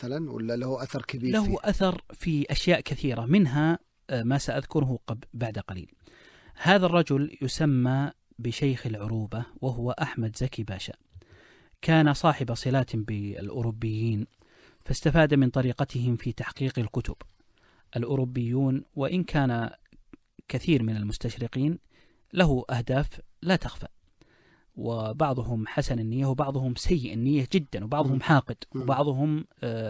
مثلا، ولا له أثر كبير؟ له أثر في أشياء كثيرة، منها ما سأذكره بعد قليل. هذا الرجل يسمى بشيخ العروبة، وهو أحمد زكي باشا. كان صاحب صلات بالأوروبيين، فاستفاد من طريقتهم في تحقيق الكتب. الأوروبيون وإن كان كثير من المستشرقين له أهداف لا تخفى، وبعضهم حسن النية وبعضهم سيء النية جدا، وبعضهم حاقد وبعضهم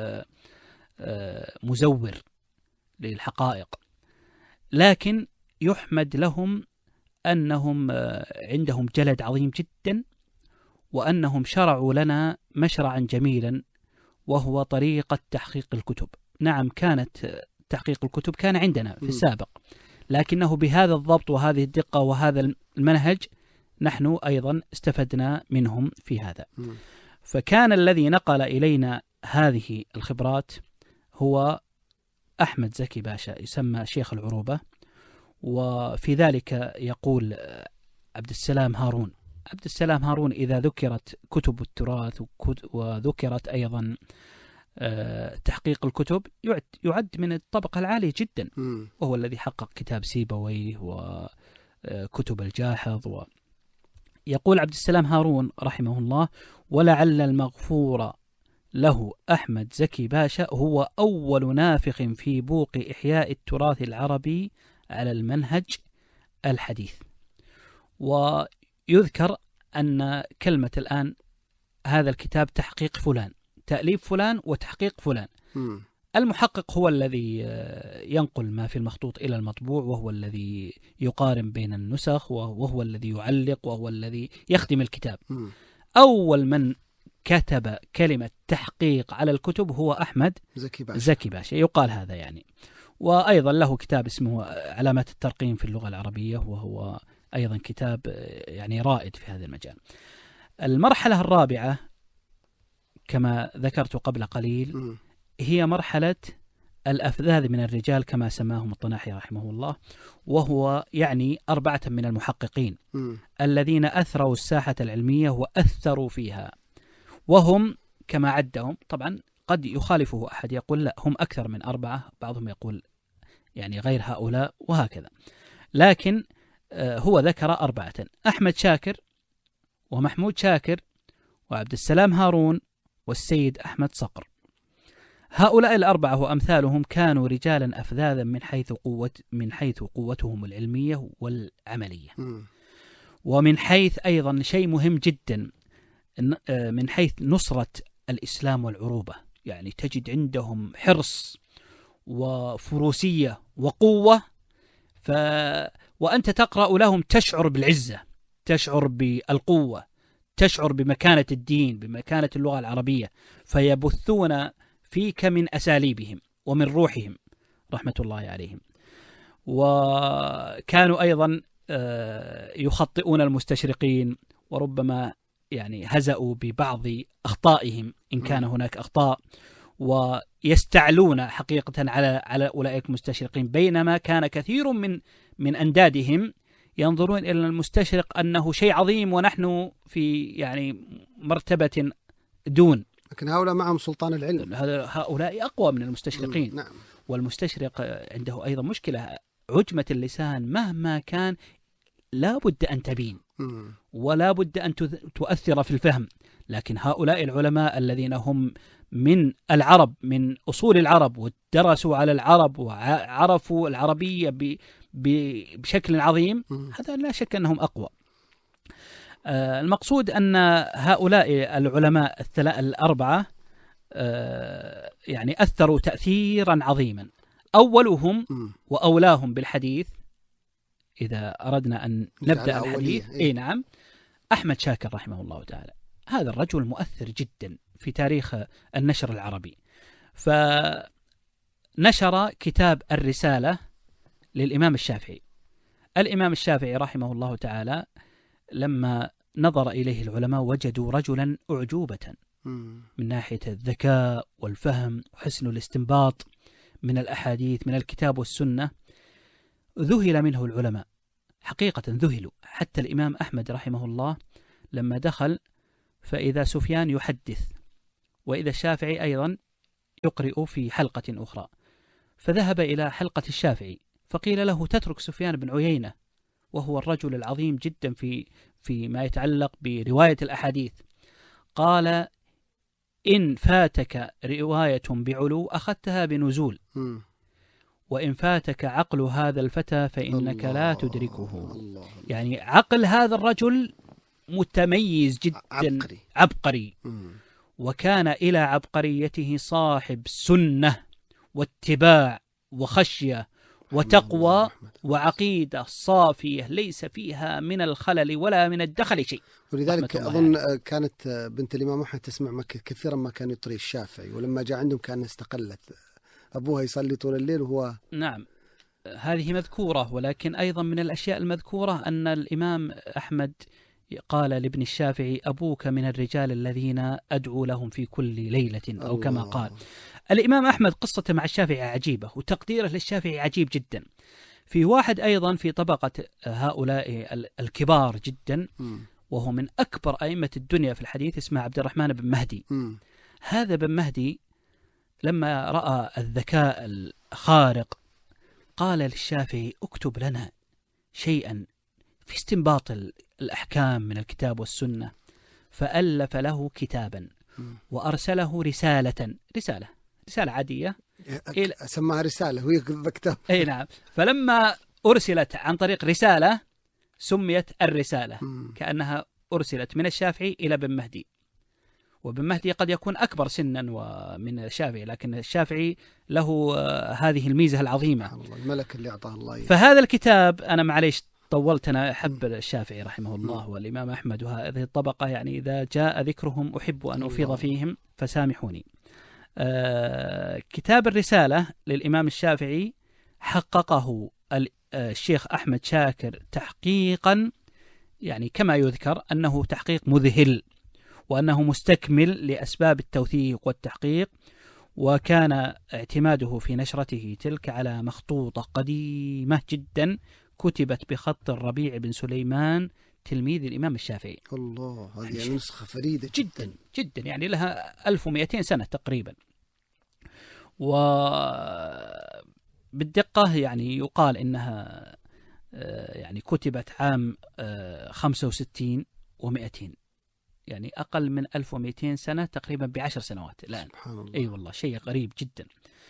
مزور للحقائق، لكن يحمد لهم أنهم عندهم جلد عظيم جدا، وأنهم شرعوا لنا مشرعا جميلا، وهو طريقة تحقيق الكتب. نعم، كانت تحقيق الكتب كان عندنا في السابق، لكنه بهذا الضبط وهذه الدقة وهذا المنهج نحن أيضا استفدنا منهم في هذا. فكان الذي نقل إلينا هذه الخبرات هو أحمد زكي باشا، يسمى شيخ العروبة. وفي ذلك يقول عبد السلام هارون إذا ذكرت كتب التراث وذكرت أيضا تحقيق الكتب يعد من الطبقة العالية جدا، وهو الذي حقق كتاب سيبويه وكتب الجاحظ. يقول عبد السلام هارون رحمه الله: ولعل المغفور له أحمد زكي باشا هو أول نافخ في بوق إحياء التراث العربي على المنهج الحديث. ويذكر أن كلمة الآن هذا الكتاب تحقيق فلان، تأليف فلان وتحقيق فلان. المحقق هو الذي ينقل ما في المخطوط إلى المطبوع، وهو الذي يقارن بين النسخ، وهو الذي يعلق، وهو الذي يخدم الكتاب. أول من كتب كلمة تحقيق على الكتب هو أحمد زكي باشا، يقال هذا يعني. وأيضا له كتاب اسمه علامات الترقيم في اللغة العربية، وهو أيضا كتاب يعني رائد في هذا المجال. المرحلة الرابعة كما ذكرت قبل قليل هي مرحلة الأفذاذ من الرجال كما سماهم الطناحي رحمه الله، وهو يعني 4 من المحققين الذين أثروا الساحة العلمية وأثروا فيها، وهم كما عدهم. طبعا قد يخالفه أحد يقول لا هم أكثر من 4، بعضهم يقول يعني غير هؤلاء وهكذا، لكن هو ذكر 4: أحمد شاكر ومحمود شاكر وعبد السلام هارون والسيد أحمد صقر. هؤلاء 4 وأمثالهم كانوا رجالا أفذاذا من حيث قوتهم العلمية والعملية، ومن حيث أيضا شيء مهم جدا من حيث نصرة الإسلام والعروبة. يعني تجد عندهم حرص وفروسية وقوة، وأنت تقرأ لهم تشعر بالعزة، تشعر بالقوة، تشعر بمكانة الدين، بمكانة اللغة العربية، فيبثون فيك من أساليبهم ومن روحهم رحمة الله عليهم. وكانوا أيضا يخطئون المستشرقين، وربما يعني هزأوا ببعض أخطائهم إن كان هناك أخطاء، ويستعلون حقيقة على أولئك المستشرقين، بينما كان كثير من أندادهم ينظرون إلى المستشرق أنه شيء عظيم ونحن في يعني مرتبة دون. لكن هؤلاء معهم سلطان العلم، هؤلاء أقوى من المستشرقين. نعم. والمستشرق عنده أيضا مشكلة، عجمة اللسان مهما كان لا بد أن تبين ولا بد أن تؤثر في الفهم. لكن هؤلاء العلماء الذين هم من العرب، من أصول العرب، ودرسوا على العرب وعرفوا العربية بشكل عظيم، هذا لا شك أنهم أقوى. المقصود أن هؤلاء العلماء 4 يعني أثروا تأثيرا عظيما. أولهم وأولاهم بالحديث إذا أردنا أن نبدأ الحديث، نعم، أحمد شاكر رحمه الله تعالى. هذا الرجل مؤثر جدا في تاريخ النشر العربي، فنشر كتاب الرسالة للإمام الشافعي. الإمام الشافعي رحمه الله تعالى لما نظر إليه العلماء وجدوا رجلا أعجوبة من ناحية الذكاء والفهم وحسن الاستنباط من الأحاديث من الكتاب والسنة. ذهل منه العلماء، حقيقة ذهلوا. حتى الإمام أحمد رحمه الله لما دخل فإذا سفيان يحدث، وإذا الشافعي أيضا يقرئ في حلقة أخرى، فذهب إلى حلقة الشافعي فقيل له تترك سفيان بن عيينة وهو الرجل العظيم جدا في ما يتعلق برواية الأحاديث. قال إن فاتك رواية بعلو أخذتها بنزول، وإن فاتك عقل هذا الفتى فإنك لا تدركه. يعني عقل هذا الرجل متميز جدا، عبقري. وكان إلى عبقريته صاحب سنة واتباع وخشية وتقوى وعقيدة صافية ليس فيها من الخلل ولا من الدخل شيء. ولذلك أظن كانت بنت الإمام أحمد تسمع كثيرا ما كان يطري الشافعي، ولما جاء عندهم كان استقلت، أبوها يصلي طول الليل وهو. نعم، هذه مذكورة. ولكن أيضا من الأشياء المذكورة أن الإمام أحمد قال لابن الشافعي أبوك من الرجال الذين أدعو لهم في كل ليلة، أو كما قال الإمام أحمد. قصة مع الشافعي عجيبة، وتقديره للشافعي عجيب جدا. في واحد أيضا في طبقة هؤلاء الكبار جدا، وهو من أكبر أئمة الدنيا في الحديث، اسمه عبد الرحمن بن مهدي. هذا بن مهدي لما رأى الذكاء الخارق قال للشافعي اكتب لنا شيئا في استنباط الأحكام من الكتاب والسنة، فألف له كتابا وأرسله رسالة عادية، سماها رسالة وهي كتاب. أي نعم. فلما أرسلت عن طريق رسالة سميت الرسالة، كأنها أرسلت من الشافعي إلى بن مهدي. وبن مهدي قد يكون أكبر سنا من الشافعي، لكن الشافعي له هذه الميزة العظيمة، الملك اللي أعطاه الله. فهذا الكتاب، أنا معليش طولت، أنا أحب الشافعي رحمه الله والإمام أحمد وهذه الطبقة، يعني إذا جاء ذكرهم أحب أن أفيض فيهم فسامحوني. كتاب الرسالة للإمام الشافعي حققه الشيخ أحمد شاكر تحقيقا، يعني كما يذكر أنه تحقيق مذهل، وأنه مستكمل لأسباب التوثيق والتحقيق. وكان اعتماده في نشرته تلك على مخطوطة قديمة جدا كتبت بخط الربيع بن سليمان تلميذ الإمام الشافعي. الله، هذه نسخة فريدة جدا جدا، يعني لها 1200 سنة تقريبا. وبالدقة يعني يقال إنها يعني كتبت عام 65 و200، يعني أقل من 1200 سنة تقريبا ب10 سنوات الآن. سبحان الله. أي والله شيء غريب جدا.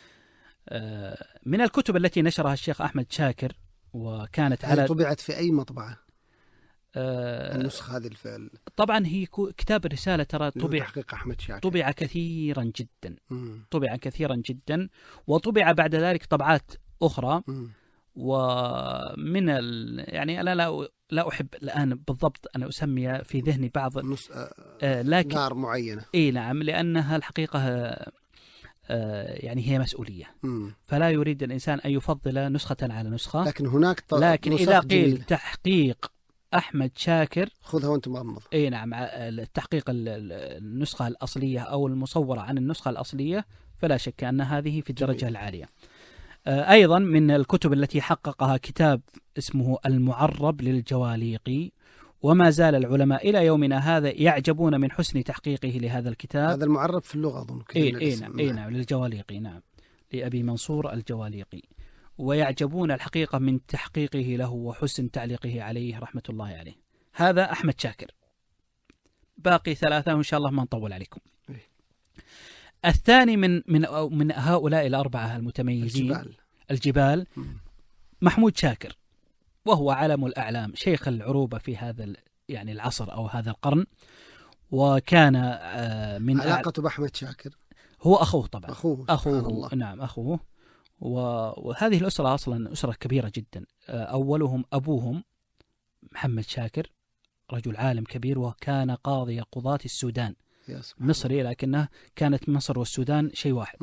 من الكتب التي نشرها الشيخ أحمد شاكر وكانت على طبعت في أي مطبعة النسخة هذه الفعل؟ طبعا هي كتاب الرسالة ترى تحقيق أحمد شاكر، طبع كثيرا جدا. طبع كثيرا جدا، وطبع بعد ذلك طبعات أخرى. ومن يعني أنا لا أحب الآن بالضبط أن أسمي في ذهني بعض لكن نار معينة. إيه نعم، لأنها الحقيقة يعني هي مسؤولية، فلا يريد الإنسان أن يفضل نسخة على نسخة. لكن هناك لكن إذا قيل تحقيق أحمد شاكر خذها وأنت مغمض. إيه نعم، التحقيق النسخة الأصلية أو المصورة عن النسخة الأصلية، فلا شك أن هذه في الدرجة العالية. أيضا من الكتب التي حققها كتاب اسمه المعرب للجواليقي، وما زال العلماء إلى يومنا هذا يعجبون من حسن تحقيقه لهذا الكتاب. هذا المعرب في اللغة أظن. نعم للجواليقي، نعم لأبي منصور الجواليقي، ويعجبون الحقيقة من تحقيقه له وحسن تعليقه عليه رحمة الله عليه. هذا أحمد شاكر. باقي 3 وإن شاء الله ما نطول عليكم. الثاني من هؤلاء الأربعة المتميزين الجبال محمود شاكر، وهو علم الأعلام، شيخ العروبة في هذا يعني العصر أو هذا القرن. وكان من علاقته بأحمد شاكر هو أخوه طبعا، أخوه نعم أخوه. وهذه الأسرة أصلا أسرة كبيرة جدا. أولهم أبوهم محمد شاكر، رجل عالم كبير، وكان قاضي قضاة السودان، مصري لكنه كانت مصر والسودان شيء واحد.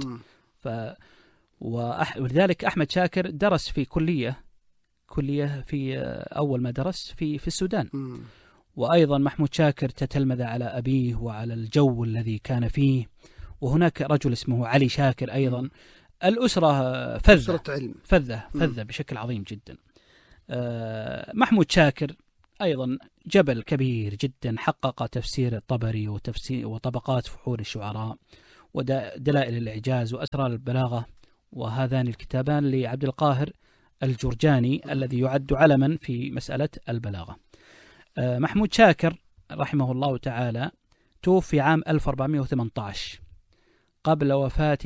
ولذلك أحمد شاكر درس في كلية في أول ما درس في السودان. وأيضا محمود شاكر تتلمذ على أبيه وعلى الجو الذي كان فيه. وهناك رجل اسمه علي شاكر أيضا. الأسرة فذة بشكل عظيم جدا. محمود شاكر أيضا جبل كبير جدا، حقق تفسير الطبري وطبقات فحول الشعراء، ودلائل الإعجاز وأسرار البلاغة، وهذان الكتابان لعبد القاهر الجرجاني الذي يعد علما في مسألة البلاغة. محمود شاكر رحمه الله تعالى توفي عام 1418 قبل وفاة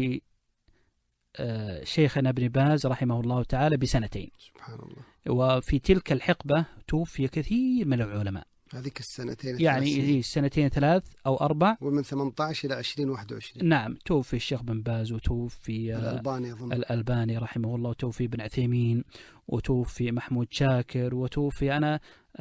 شيخنا ابن باز رحمه الله تعالى بسنتين. سبحان الله. وفي تلك الحقبة توفي كثير من العلماء، هذيك السنتين يعني السنتين 3 أو 4، ومن 18 إلى 2021. نعم، توفي الشيخ بن باز، وتوفي الألباني رحمه الله، وتوفي ابن عثيمين، وتوفي محمود شاكر، وتوفي أنا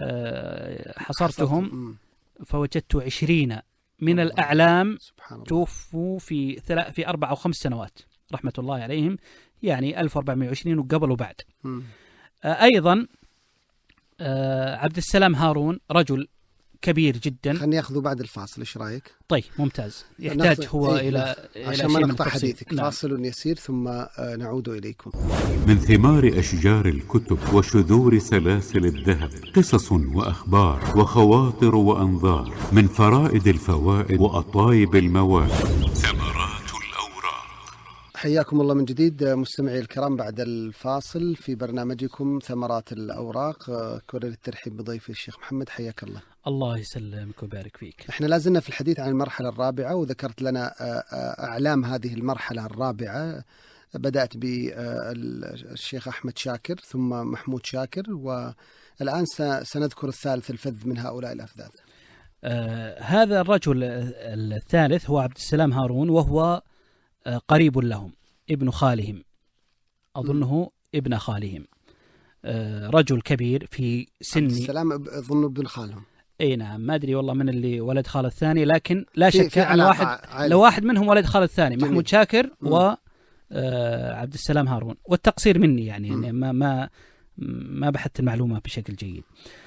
حصرتهم فوجدت 20 من الأعلام توفوا في 4 أو 5 سنوات رحمة الله عليهم، يعني 1420 وقبل وبعد. أيضا عبد السلام هارون رجل كبير جدا. خلينا ناخذه بعد الفاصل، ايش رايك؟ طيب ممتاز، يحتاج هو إلى عشان ما نقطع حديثك. فاصل يسير ثم نعود إليكم. من ثمار أشجار الكتب وشذور سلاسل الذهب قصص وأخبار وخواطر وأنظار، من فرائد الفوائد وأطايب المواد ثمرات الأوراق. حياكم الله من جديد مستمعي الكرام بعد الفاصل في برنامجكم ثمرات الأوراق. كرر الترحيب بضيفي الشيخ محمد، حياك الله. الله يسلمك ويبارك فيك. احنا لازلنا في الحديث عن المرحلة الرابعة، وذكرت لنا أعلام هذه المرحلة الرابعة. بدأت بالشيخ أحمد شاكر ثم محمود شاكر، والآن سنذكر الثالث الفذ من هؤلاء الأفذاذ. هذا الرجل الثالث هو عبد السلام هارون، وهو قريب لهم، ابن خالهم، أظنه ابن خالهم، رجل كبير في سن. عبد السلام أظنه ابن خالهم. اي نعم، ما ادري والله من اللي ولد خال الثاني، لكن لا شك ان واحد منهم ولد خال الثاني. جميل. محمود شاكر وعبد السلام هارون، والتقصير مني يعني ما بحثت المعلومة بشكل جيد.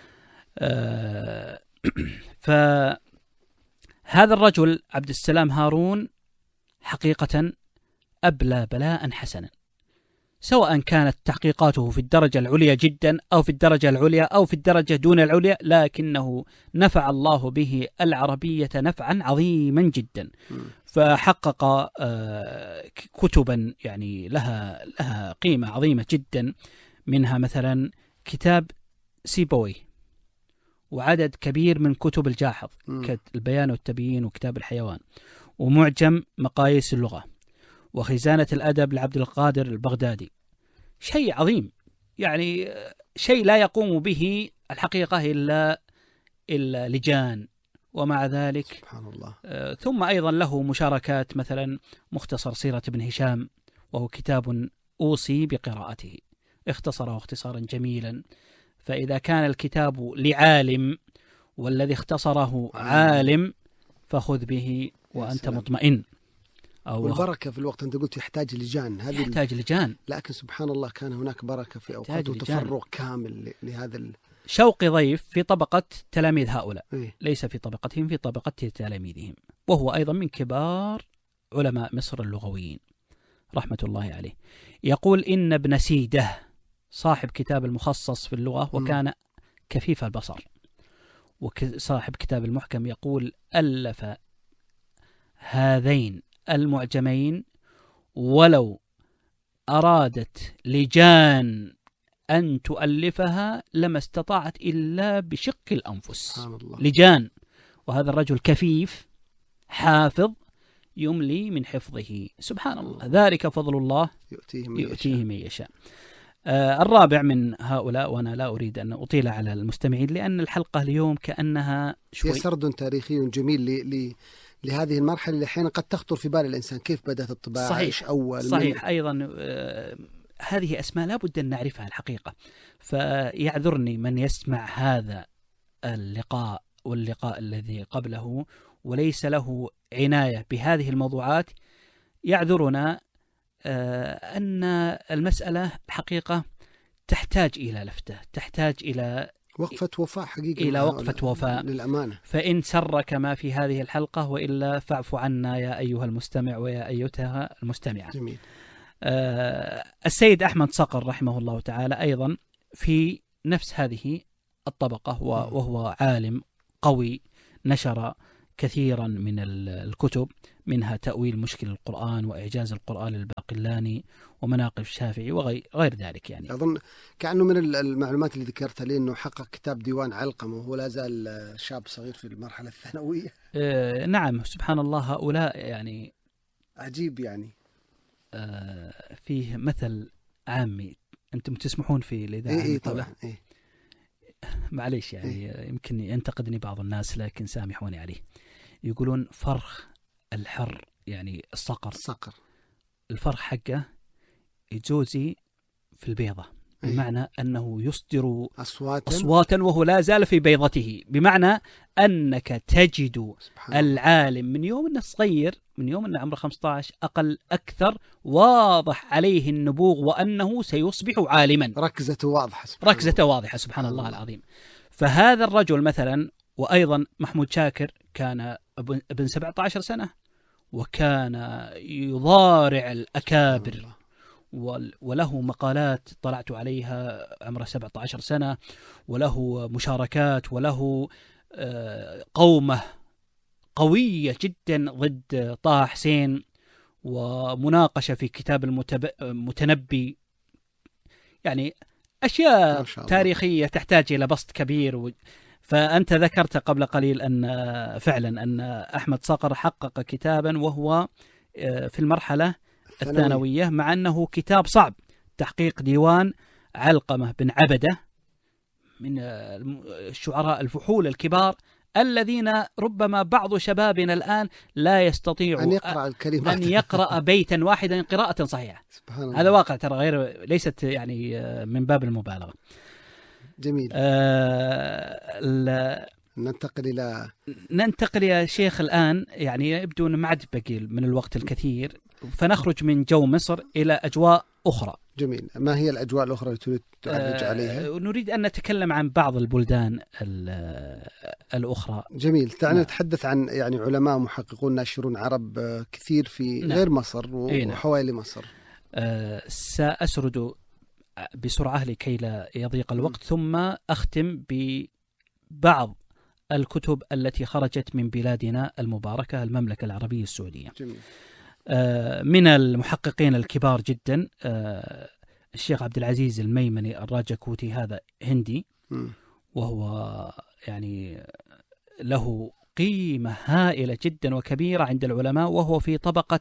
فهذا الرجل عبد السلام هارون حقيقة أبلى بلاء حسنا، سواء كانت تحقيقاته في الدرجة العليا جدا أو في الدرجة العليا أو في الدرجة دون العليا، لكنه نفع الله به العربية نفعا عظيما جدا. فحقق كتبا يعني لها قيمة عظيمة جدا، منها مثلا كتاب سيبويه، وعدد كبير من كتب الجاحظ كالبيان والتبيين وكتاب الحيوان، ومعجم مقاييس اللغة، وخزانة الأدب لعبد القادر البغدادي. شيء عظيم، يعني شيء لا يقوم به الحقيقة إلا لجان، ومع ذلك سبحان الله. ثم أيضا له مشاركات، مثلا مختصر سيرة ابن هشام، وهو كتاب أوصي بقراءته، اختصره اختصارا جميلا. فإذا كان الكتاب لعالم والذي اختصره عالم فخذ به وأنت مطمئن. والبركة في الوقت، أنت قلت يحتاج لجان، هذه يحتاج لجان، لكن سبحان الله كان هناك بركة في أوقات وتفرغ كامل لهذا شوقي ضيف في طبقة تلاميذ هؤلاء، ليس في طبقتهم، في طبقة تلاميذهم، وهو أيضا من كبار علماء مصر اللغويين رحمة الله عليه. يقول إن ابن سيده صاحب كتاب المخصص في اللغة وكان كفيف البصر، وصاحب كتاب المحكم، يقول ألف هذين المعجمين ولو أرادت لجان أن تؤلفها لما استطاعت إلا بشق الأنفس. لجان، وهذا الرجل كفيف حافظ يملي من حفظه. سبحان الله، ذلك فضل الله يؤتيه من يشاء. الرابع من هؤلاء، وأنا لا أريد أن أطيل على المستمعين لأن الحلقة اليوم كأنها شوي سرد تاريخي جميل لهذه المرحلة اللي حين قد تخطر في بال الإنسان، كيف بدأت الطباعة، صحيح أول صحيح. أيضا هذه أسماء لا بد أن نعرفها الحقيقة. فيعذرني من يسمع هذا اللقاء واللقاء الذي قبله وليس له عناية بهذه الموضوعات، يعذرنا أن المسألة الحقيقة تحتاج إلى لفتة، تحتاج إلى وقفة وفاء حقيقة، إلى وقفة وفاء للأمانة. فإن سرك ما في هذه الحلقة، وإلا فاعف عنا يا أيها المستمع ويا أيتها المستمعة. جميل. السيد أحمد صقر رحمه الله تعالى أيضا في نفس هذه الطبقة، وهو عالم قوي، نشر كثيرا من الكتب، منها تأويل مشكل القرآن وإعجاز القرآن للباقلاني ومناقب الشافعي وغير ذلك. يعني أظن كأنه من المعلومات اللي ذكرتها لي أنه حقق كتاب ديوان علقمة وهو لا زال شاب صغير في المرحلة الثانوية. نعم، سبحان الله، هؤلاء يعني عجيب. يعني فيه مثل عامي، أنتم تسمحون فيه الإذاعة؟ إيه طبعا. معليش يعني يمكن ينتقدني بعض الناس لكن سامحوني عليه. يقولون فرخ الحر، يعني الصقر، الفرخ حقه يجوزي في البيضة، بمعنى أنه يصدر أصواتا وهو لا زال في بيضته، بمعنى أنك تجد العالم من يوم أنه صغير، من يوم أنه عمره 15 أقل أكثر، واضح عليه النبوغ وأنه سيصبح عالما، ركزته واضحة سبحان الله العظيم. فهذا الرجل مثلا، وأيضا محمود شاكر كان ابن 17 سنة وكان يضارع الأكابر، وله مقالات طلعت عليها عمره 17 سنة، وله مشاركات، وله قومة قوية جدا ضد طه حسين، ومناقشة في كتاب المتنبي، يعني أشياء تاريخية تحتاج إلى بسط كبير. فأنت ذكرت قبل قليل أن فعلا أن أحمد صقر حقق كتابا وهو في المرحلة الثانوية، مع أنه كتاب صعب، تحقيق ديوان علقمة بن عبدة من الشعراء الفحول الكبار الذين ربما بعض شبابنا الآن لا يستطيع أن يقرأ بيتا واحدا قراءة صحيحة. هذا واقع ترى، غير ليست يعني من باب المبالغة. جميل. ننتقل يا شيخ الآن، يعني يبدو أن ما عاد بقي من الوقت الكثير، فنخرج من جو مصر إلى أجواء أخرى. جميل. ما هي الأجواء الأخرى التي تريد تعرج عليها؟ نريد أن نتكلم عن بعض البلدان الأخرى. جميل. تعالى نتحدث عن يعني علماء محققون ناشرون عرب كثير في غير مصر وحوالي مصر. سأسرد بسرعة لكي لا يضيق الوقت، ثم أختم ببعض الكتب التي خرجت من بلادنا المباركة المملكة العربية السعودية. جميل. من المحققين الكبار جدا الشيخ عبد العزيز الميمني الراجكوتي، هذا هندي، وهو يعني له قيمة هائلة جدا وكبيرة عند العلماء، وهو في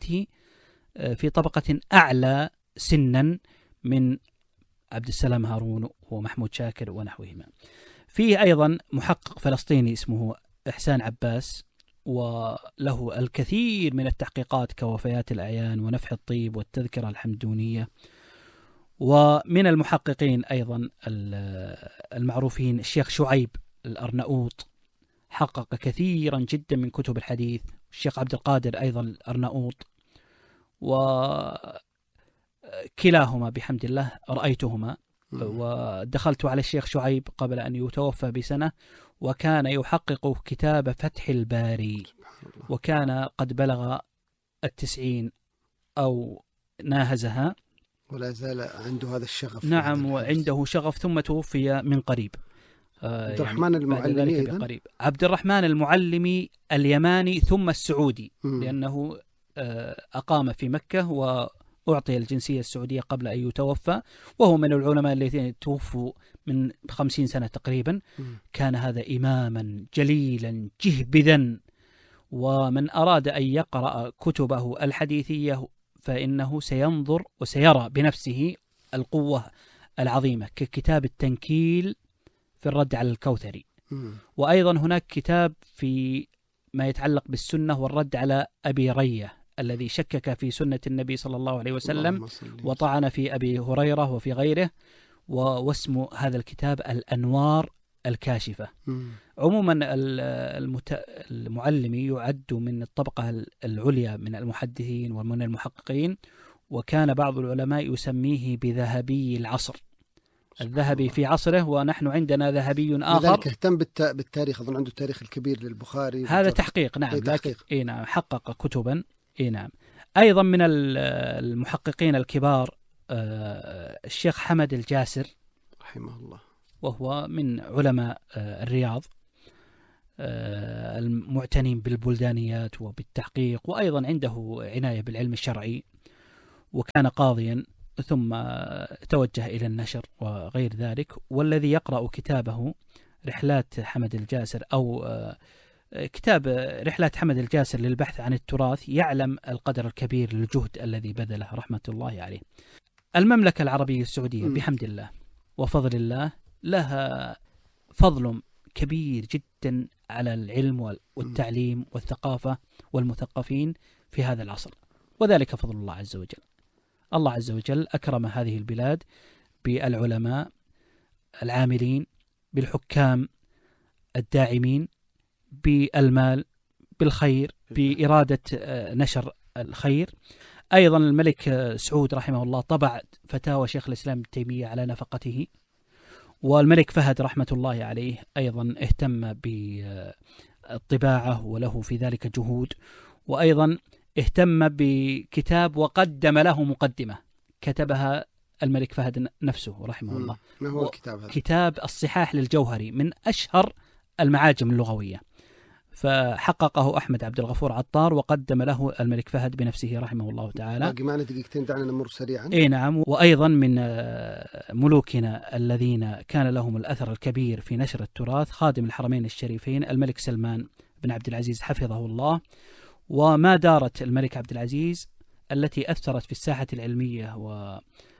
طبقة أعلى سنا من عبد السلام هارون ومحمود شاكر ونحوهما. فيه أيضا محقق فلسطيني اسمه إحسان عباس، وله الكثير من التحقيقات كوفيات الأعيان ونفح الطيب والتذكرة الحمدونية. ومن المحققين أيضا المعروفين الشيخ شعيب الأرناؤوط، حقق كثيرا جدا من كتب الحديث. الشيخ عبد القادر أيضا الأرناؤوط، وكلاهما بحمد الله رأيتهما، ودخلت على الشيخ شعيب قبل أن يتوفى بسنة، وكان يحقق كتاب فتح الباري، وكان قد بلغ 90 أو ناهزها، ولا زال عنده هذا الشغف. نعم، وعنده شغف، ثم توفي من قريب. عبد الرحمن المعلمي قريب. عبد الرحمن المعلمي اليماني ثم السعودي، لأنه أقام في مكة وأعطي الجنسية السعودية قبل أن يتوفى، وهو من العلماء الذين توفوا من 50 سنة تقريبا. كان هذا إماما جليلا جهبذا، ومن أراد أن يقرأ كتبه الحديثية فإنه سينظر وسيرى بنفسه القوة العظيمة، ككتاب التنكيل في الرد على الكوثري. وأيضا هناك كتاب في ما يتعلق بالسنة والرد على أبي رية الذي شكك في سنة النبي صلى الله عليه وسلم وطعن في أبي هريرة وفي غيره، واسم هذا الكتاب الأنوار الكاشفة. عموما المعلمي يعد من الطبقة العليا من المحدثين ومن المحققين، وكان بعض العلماء يسميه بذهبي العصر، الذهبي في عصره، ونحن عندنا ذهبي آخر. لذلك اهتم بالتاريخ، أظن عنده التاريخ الكبير للبخاري. هذا تحقيق، نعم، تحقيق. نعم، حقق كتبا. نعم. أيضا من المحققين الكبار الشيخ حمد الجاسر رحمه الله، وهو من علماء الرياض. المعتنين بالبلدانيات وبالتحقيق، وأيضا عنده عناية بالعلم الشرعي، وكان قاضيا ثم توجه إلى النشر وغير ذلك. والذي يقرأ كتابه رحلات حمد الجاسر أو كتاب رحلات حمد الجاسر للبحث عن التراث يعلم القدر الكبير للجهد الذي بذله رحمة الله عليه. المملكة العربية السعودية بحمد الله وفضل الله لها فضل كبير جدا على العلم والتعليم والثقافة والمثقفين في هذا العصر، وذلك فضل الله عز وجل. الله عز وجل أكرم هذه البلاد بالعلماء العاملين، بالحكام الداعمين، بالمال، بالخير، بإرادة نشر الخير. أيضا الملك سعود رحمه الله طبع فتاوى شيخ الإسلام ابن تيمية على نفقته، والملك فهد رحمة الله عليه أيضا اهتم بالطباعة وله في ذلك جهود، وأيضا اهتم بكتاب وقدم له مقدمة كتبها الملك فهد نفسه رحمه الله. ما هو الكتاب هذا؟ كتاب الصحاح للجوهري، من أشهر المعاجم اللغوية، فحققه أحمد عبد الغفور عطار وقدم له الملك فهد بنفسه رحمه الله تعالى. باقي معنا دقيقتين، دعنا نمر سريعا. اي نعم. وأيضا من ملوكنا الذين كان لهم الأثر الكبير في نشر التراث خادم الحرمين الشريفين الملك سلمان بن عبد العزيز حفظه الله. وما دارت الملك عبد العزيز التي أثرت في الساحة العلمية و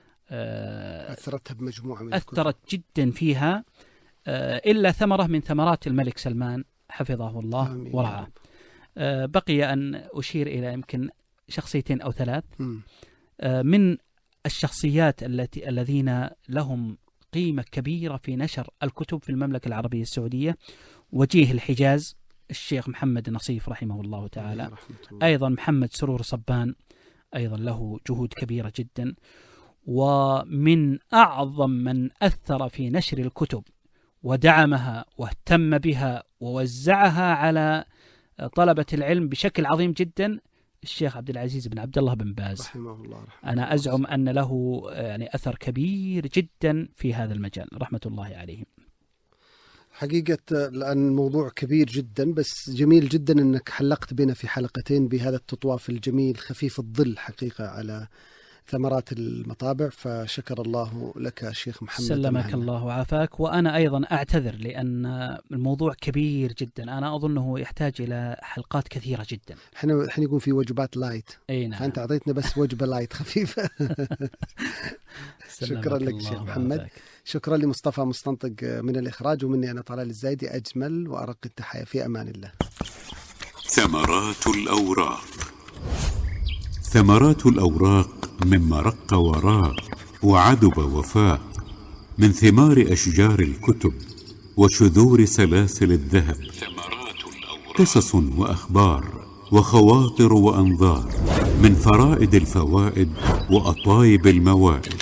أثرتها بمجموعة من أثرت جدا فيها إلا ثمرة من ثمرات الملك سلمان حفظه الله ورعاه. بقي أن أشير إلى يمكن شخصيتين أو ثلاث من الشخصيات الذين لهم قيمة كبيرة في نشر الكتب في المملكة العربية السعودية. وجيه الحجاز الشيخ محمد نصيف رحمه الله تعالى، أيضا محمد سرور صبان أيضا له جهود كبيرة جدا. ومن أعظم من أثر في نشر الكتب ودعمها واهتم بها ووزعها على طلبة العلم بشكل عظيم جدا الشيخ عبد العزيز بن عبد الله بن باز رحمه الله. أنا أزعم أن له يعني أثر كبير جدا في هذا المجال رحمة الله عليه. حقيقة لأن الموضوع كبير جدا، بس جميل جدا أنك حلقت بنا في حلقتين بهذا التطواف الجميل خفيف الظل حقيقة على ثمرات المطابع، فشكر الله لك شيخ محمد. سلمك الله وعافاك. وأنا أيضا أعتذر لأن الموضوع كبير جدا، أنا أظنه يحتاج إلى حلقات كثيرة جدا. احنا يكون في وجبات لايت، نعم. فأنت أعطيتنا بس وجبة لايت خفيفة. شكرا لك شيخ محمد وعافاك. شكرا لمصطفى مستنطق من الإخراج، ومني أنا طلال الزايدي أجمل وأرق التحية، في أمان الله. ثمرات الأوراق. ثمرات الأوراق مما رق وراق وعذب وفاق، من ثمار أشجار الكتب وشذور سلاسل الذهب. قصص وأخبار وخواطر وأنظار، من فرائد الفوائد وأطايب الموائد،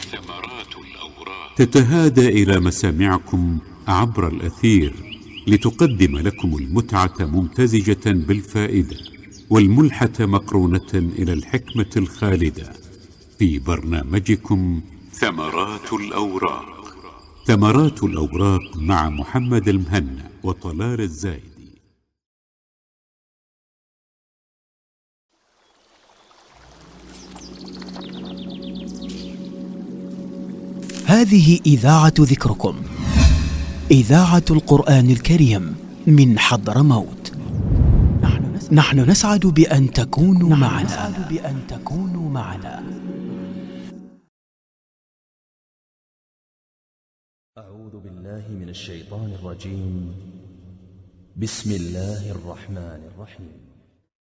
تتهادى إلى مسامعكم عبر الأثير لتقدم لكم المتعة ممتزجة بالفائدة، والملحة مقرونة إلى الحكمة الخالدة، في برنامجكم ثمرات الأوراق. ثمرات الأوراق مع محمد المهنا وطلال الزايدي. هذه إذاعة ذكركم، إذاعة القرآن الكريم من حضرموت. نحن نسعد بأن تكونوا معنا. أعوذ بالله من الشيطان الرجيم. بسم الله الرحمن الرحيم.